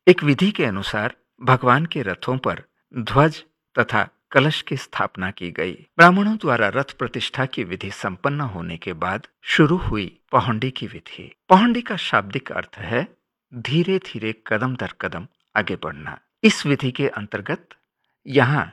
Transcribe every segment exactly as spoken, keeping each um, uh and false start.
एक विधि के अनुसार भगवान के रथों पर ध्वज तथा कलश की स्थापना की गई। ब्राह्मणों द्वारा रथ प्रतिष्ठा की विधि संपन्न होने के बाद शुरू हुई पहुंडी की विधि। पहुंडी का शाब्दिक अर्थ है धीरे धीरे कदम दर कदम आगे बढ़ना। इस विधि के अंतर्गत यहाँ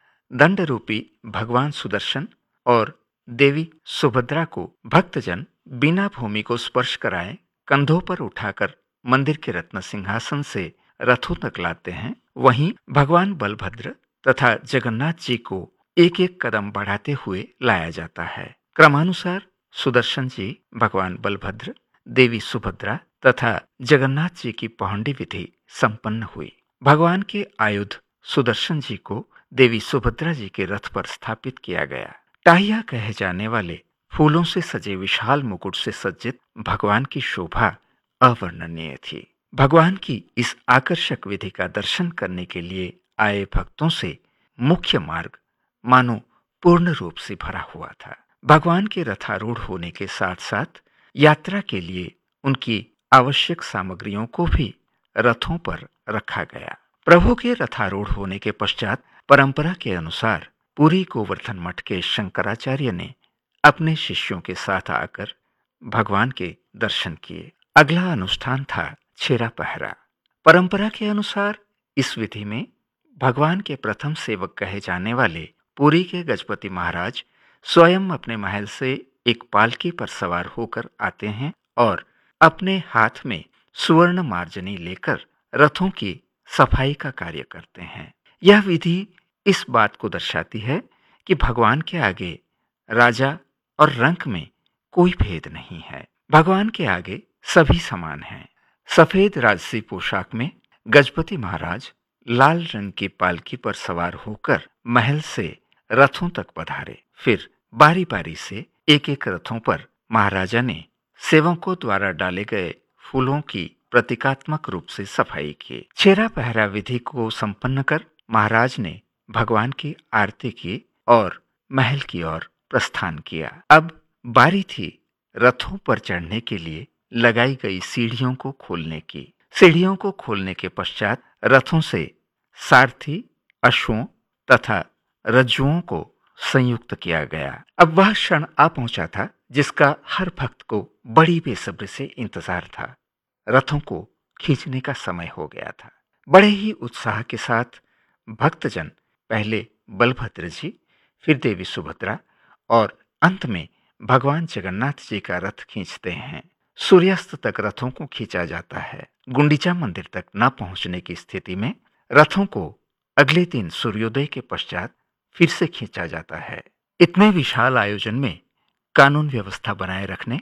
दंड रूपी भगवान सुदर्शन और देवी सुभद्रा को भक्तजन बिना भूमि को स्पर्श कराए कंधों पर उठाकर मंदिर के रत्न सिंहासन से रथों तक लाते हैं। वहीं भगवान बलभद्र तथा जगन्नाथ जी को एक एक कदम बढ़ाते हुए लाया जाता है। क्रमानुसार सुदर्शन जी, भगवान बलभद्र, देवी सुभद्रा तथा जगन्नाथ जी की पहुंडी विधि संपन्न हुई। भगवान के आयुध सुदर्शन जी को देवी सुभद्रा जी के रथ पर स्थापित किया गया। टाहिया कहे जाने वाले फूलों से सजे विशाल मुकुट से सज्जित भगवान की शोभा अवर्णनीय थी। भगवान की इस आकर्षक विधि का दर्शन करने के लिए आए भक्तों से मुख्य मार्ग मानो पूर्ण रूप से भरा हुआ था। भगवान के रथारूढ़ होने के साथ साथ यात्रा के लिए उनकी आवश्यक सामग्रियों को भी रथों पर रखा गया। प्रभु के रथारूढ़ होने के पश्चात परंपरा के अनुसार पुरी गोवर्धन मठ के शंकराचार्य ने अपने शिष्यों के साथ आकर भगवान के दर्शन किए। अगला अनुष्ठान था छेरा पहरा। परंपरा के अनुसार इस विधि में भगवान के प्रथम सेवक कहे जाने वाले पुरी के गजपति महाराज स्वयं अपने महल से एक पालकी पर सवार होकर आते हैं और अपने हाथ में सुवर्ण मार्जनी लेकर रथों की सफाई का कार्य करते हैं। यह विधि इस बात को दर्शाती है कि भगवान के आगे राजा और रंक में कोई भेद नहीं है। भगवान के आगे सभी समान हैं। सफेद राजसी पोशाक में गजपति महाराज लाल रंग की पालकी पर सवार होकर महल से रथों तक पधारे। फिर बारी बारी से एक एक रथों पर महाराजा ने सेवकों द्वारा डाले गए फूलों की प्रतीकात्मक रूप से सफाई की। छेरा पहरा विधि को संपन्न कर महाराज ने भगवान की आरती की और महल की ओर प्रस्थान किया। अब बारी थी रथों पर चढ़ने के लिए लगाई गई सीढ़ियों को खोलने की। सीढ़ियों को खोलने के पश्चात रथों से सारथी, अश्वों तथा रज्जुओं को संयुक्त किया गया। अब वह क्षण आ पहुंचा था जिसका हर भक्त को बड़ी बेसब्री से इंतजार था। रथों को खींचने का समय हो गया था। बड़े ही उत्साह के साथ भक्तजन पहले बलभद्र जी, फिर देवी सुभद्रा और अंत में भगवान जगन्नाथ जी का रथ खींचते हैं। सूर्यास्त तक रथों को खींचा जाता है। गुंडीचा मंदिर तक न पहुंचने की स्थिति में रथों को अगले दिन सूर्योदय के पश्चात फिर से खींचा जाता है। इतने विशाल आयोजन में कानून व्यवस्था बनाए रखने,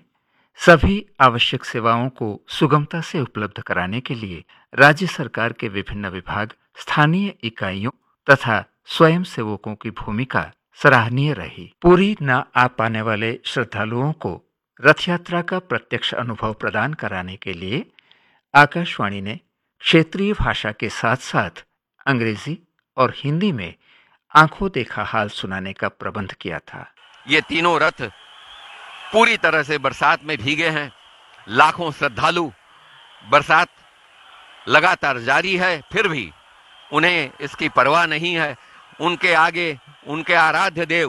सभी आवश्यक सेवाओं को सुगमता से उपलब्ध कराने के लिए राज्य सरकार के विभिन्न विभाग, स्थानीय इकाइयों तथा स्वयं सेवकों की भूमिका सराहनीय रही। पूरी न आ पाने वाले श्रद्धालुओं को रथ यात्रा का प्रत्यक्ष अनुभव प्रदान कराने के लिए आकाशवाणी ने क्षेत्रीय भाषा के साथ साथ अंग्रेजी और हिंदी में आंखों देखा हाल सुनाने का प्रबंध किया था। ये तीनों रथ पूरी तरह से बरसात में भीगे हैं। लाखों श्रद्धालु, बरसात लगातार जारी है, फिर भी उन्हें इसकी परवाह नहीं है। उनके आगे उनके आराध्य देव